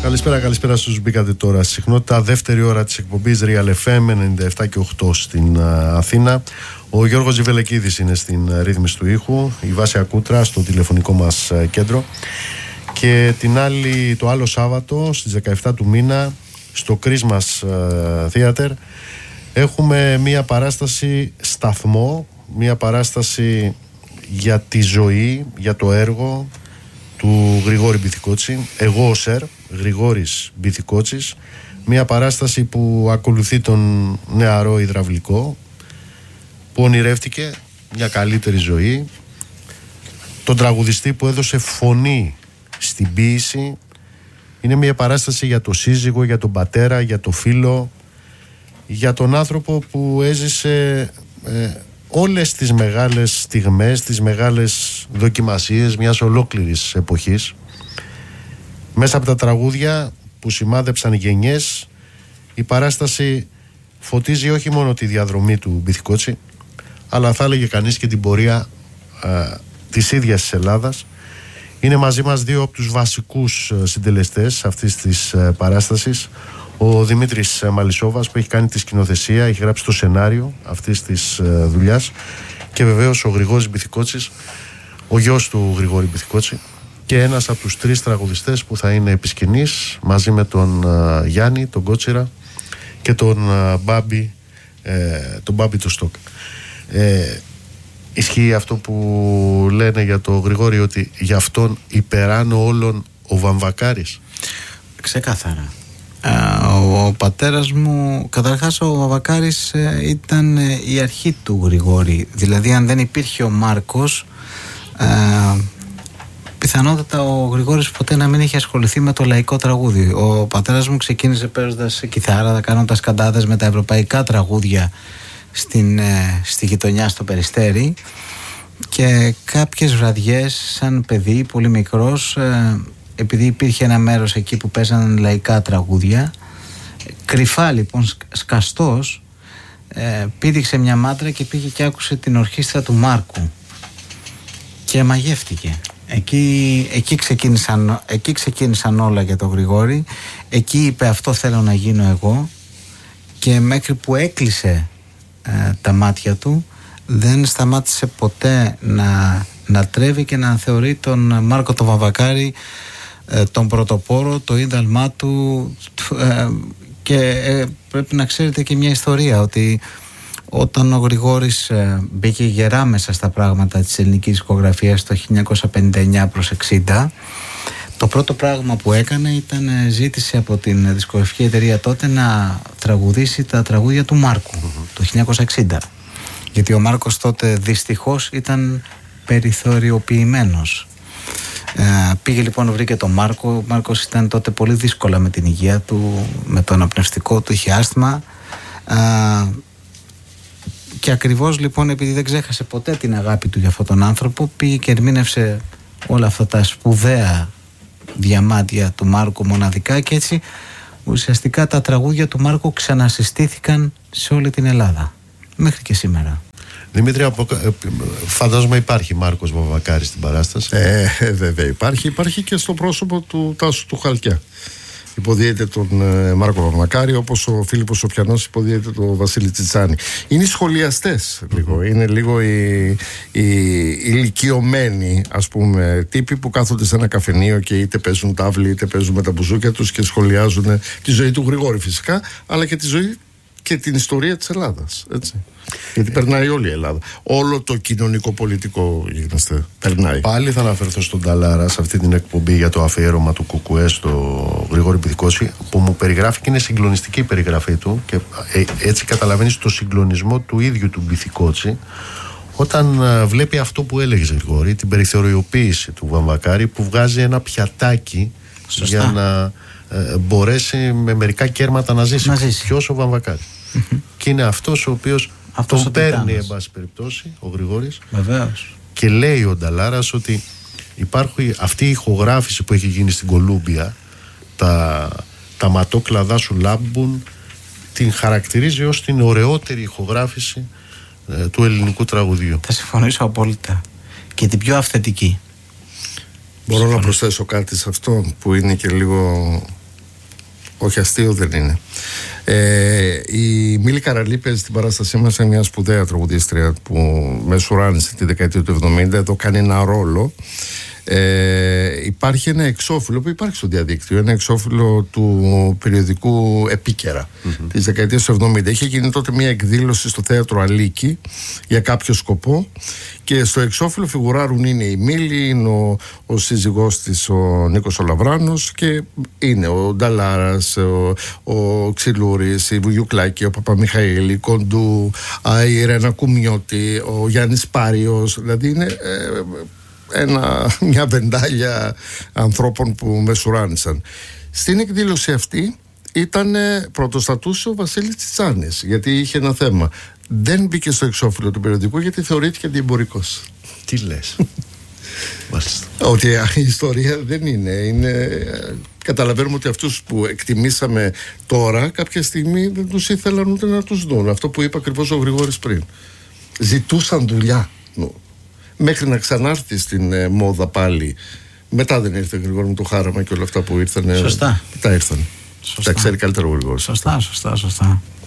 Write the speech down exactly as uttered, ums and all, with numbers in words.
Καλησπέρα, καλησπέρα στους μπήκατε τώρα στη συχνότητα. Δεύτερη ώρα της εκπομπής Real εφ εμ ενενήντα επτά και οκτώ στην uh, Αθήνα. Ο Γιώργος Ζιβελεκίδης είναι στην uh, ρύθμιση του ήχου, η Βάσια Κούτρα στο τηλεφωνικό μας uh, κέντρο. Και την άλλη, το άλλο Σάββατο στις δεκαεπτά του μήνα στο Christmas uh, Theater έχουμε μία παράσταση σταθμό, μία παράσταση για τη ζωή, για το έργο του Γρηγόρη Μπιθικότση. Εγώ ο Σερ, Γρηγόρης Μπιθικότσης. Μια παράσταση που ακολουθεί τον νεαρό υδραυλικό που ονειρεύτηκε μια καλύτερη ζωή, τον τραγουδιστή που έδωσε φωνή στην ποίηση. Είναι μια παράσταση για το σύζυγο, για τον πατέρα, για το φίλο, για τον άνθρωπο που έζησε ε, όλες τις μεγάλες στιγμές, τις μεγάλες δοκιμασίες μιας ολόκληρης εποχής. Μέσα από τα τραγούδια που σημάδεψαν γενιές, η παράσταση φωτίζει όχι μόνο τη διαδρομή του Μπιθικότση, αλλά θα έλεγε κανείς και την πορεία α, της ίδιας της Ελλάδας. Είναι μαζί μας δύο από τους βασικούς συντελεστές αυτής της α, παράστασης. Ο Δημήτρης Μαλισσόβας που έχει κάνει τη σκηνοθεσία, έχει γράψει το σενάριο αυτής της α, δουλειάς, και βεβαίως ο Γρηγόρης Μπιθικότσης, ο γιος του Γρηγόρη Μπιθικότση, και ένας από τους τρεις τραγουδιστές που θα είναι επισκηνής μαζί με τον uh, Γιάννη, τον Κότσιρα και τον uh, Μπάμπη, ε, τον Μπάμπη του Στόκ. Ε, ισχύει αυτό που λένε για τον Γρηγόρη, ότι για αυτόν υπεράνω όλων ο Βαμβακάρης? Ξεκάθαρα. Ο, ο πατέρας μου, καταρχάς ο Βαμβακάρης ήταν η αρχή του Γρηγόρη. Δηλαδή αν δεν υπήρχε ο Μάρκος, ε, πιθανότατα ο Γρηγόρης ποτέ να μην είχε ασχοληθεί με το λαϊκό τραγούδι. Ο πατέρας μου ξεκίνησε παίζοντας κιθάρα, κάνοντας καντάδες με τα ευρωπαϊκά τραγούδια στην, στη γειτονιά στο Περιστέρι, και κάποιες βραδιές σαν παιδί πολύ μικρός, επειδή υπήρχε ένα μέρος εκεί που παίζαν λαϊκά τραγούδια, κρυφά λοιπόν σκαστός, πήδηξε μια μάντρα και πήγε και άκουσε την ορχήστρα του Μάρκου και μαγεύτηκε. Εκεί, εκεί, ξεκίνησαν, εκεί ξεκίνησαν όλα για τον Γρηγόρη. Εκεί είπε αυτό θέλω να γίνω εγώ, και μέχρι που έκλεισε ε, τα μάτια του δεν σταμάτησε ποτέ να, να τρέβει και να θεωρεί τον Μάρκο τον Βαμβακάρη ε, τον πρωτοπόρο, το ίδαλμά του, ε, και ε, πρέπει να ξέρετε και μια ιστορία, ότι όταν ο Γρηγόρης ε, μπήκε γερά μέσα στα πράγματα της ελληνικής δισκογραφίας το χίλια εννιακόσια πενήντα εννιά προς εξήντα, το πρώτο πράγμα που έκανε ήταν ε, ζήτησε από την δισκογραφική εταιρεία τότε να τραγουδήσει τα τραγούδια του Μάρκου mm-hmm. το χίλια εννιακόσια εξήντα, γιατί ο Μάρκος τότε δυστυχώς ήταν περιθωριοποιημένος. Ε, πήγε λοιπόν, βρήκε τον Μάρκο. Ο Μάρκος ήταν τότε πολύ δύσκολα με την υγεία του, με το αναπνευστικό του, είχε άσθμα. Ε, Και ακριβώς λοιπόν επειδή δεν ξέχασε ποτέ την αγάπη του για αυτόν τον άνθρωπο, πήγε και ερμήνευσε όλα αυτά τα σπουδαία διαμάντια του Μάρκου μοναδικά, και έτσι ουσιαστικά τα τραγούδια του Μάρκου ξανασυστήθηκαν σε όλη την Ελλάδα μέχρι και σήμερα. Δημήτρη, φαντάζομαι υπάρχει Μάρκος Βαμβακάρης στην παράσταση. Ε, βέβαια υπάρχει. Υπάρχει και στο πρόσωπο του Τάσου του Χαλκιά. Υποδίεται τον ε, Μάρκο Βαμβακάρη, όπως ο Φίλιππος Σοπιανός υποδίεται τον Βασίλη Τσιτσάνη. Είναι σχολιαστές λίγο. Mm-hmm. Είναι λίγο οι, οι, οι ηλικιωμένοι, ας πούμε, τύποι που κάθονται σε ένα καφενείο και είτε παίζουν τάβλη είτε παίζουν με τα μπουζούκια τους και σχολιάζουν τη ζωή του Γρηγόρη φυσικά, αλλά και τη ζωή και την ιστορία της Ελλάδας. Έτσι. Γιατί περνάει όλη η Ελλάδα. Όλο το κοινωνικό-πολιτικό γίνεστε. Περνάει. Πάλι θα αναφερθώ στον Ταλάρα σε αυτή την εκπομπή για το αφιέρωμα του Κουκουέ στο Γρηγόρη Μπιθικότση, που μου περιγράφει, και είναι συγκλονιστική η περιγραφή του, και έτσι καταλαβαίνεις το συγκλονισμό του ίδιου του Μπιθικότση όταν βλέπει αυτό που έλεγε Γρηγόρη, την περιθωριοποίηση του Βαμβακάρη, που βγάζει ένα πιατάκι Σωστά. για να ε, μπορέσει με μερικά κέρματα να ζήσει. Ποιος? Ο Βαμβακάρης. Mm-hmm. Και είναι αυτός ο οποίος αυτός τον παίρνει, εν πάση περιπτώσει, ο Γρηγόρης. Βεβαίως. Και λέει ο Νταλάρας ότι υπάρχει αυτή η ηχογράφηση που έχει γίνει στην Κολούμπια, τα, τα ματόκλαδά σου λάμπουν, την χαρακτηρίζει ως την ωραιότερη ηχογράφηση ε, του ελληνικού τραγουδιού. Θα συμφωνήσω απόλυτα. Και την πιο αυθεντική. Μπορώ να προσθέσω κάτι σε αυτό που είναι και λίγο Όχι, αστείο δεν είναι. Ε, η Μίλη Καραλή παίζει την παράστασή μας, είναι μια σπουδαία τραγουδίστρια που μεσουράνησε τη δεκαετία του εβδομήντα. Εδώ κάνει ένα ρόλο. Ε, υπάρχει ένα εξώφυλλο που υπάρχει στο διαδίκτυο, ένα εξώφυλλο του περιοδικού Επίκαιρα mm-hmm. της δεκαετίας του εβδομήντα. Είχε γίνει τότε μια εκδήλωση στο θέατρο Αλίκη για κάποιο σκοπό και στο εξώφυλλο φιγουράρουν είναι η Μίλη, είναι ο, ο σύζυγός της ο Νίκος ο Λαβράνος και είναι ο Νταλάρας, ο, ο Ξυλούρης, η Βουγιουκλάκη, ο Παπαμιχαήλ, η Κοντού, η Ρένα Κουμιώτη, ο Γιάννης Πάριος, δηλαδή είναι ε, ένα, μια βεντάλια ανθρώπων που μεσουράνησαν. Στην εκδήλωση αυτή ήταν πρωτοστατούσε ο Βασίλης Τσιτσάνης, γιατί είχε ένα θέμα. Δεν μπήκε στο εξώφυλλο του περιοδικού γιατί θεωρήθηκε αντιεμπορικός. Τι λες? Μάλιστα. Ότι η ιστορία δεν είναι, είναι καταλαβαίνουμε ότι αυτούς που εκτιμήσαμε τώρα κάποια στιγμή δεν τους ήθελαν ούτε να τους δουν. Αυτό που είπε ακριβώς ο Γρηγόρης πριν, ζητούσαν δουλειά μέχρι να ξανάρθει στην ε, μόδα πάλι. Μετά δεν ήρθε, Γρηγόρη μου, το χάραμα και όλα αυτά που ήρθαν. Σωστά. Μετά ήρθαν. Τα ξέρει καλύτερα ο Γρηγόρης. Σωστά, σωστά, σωστά.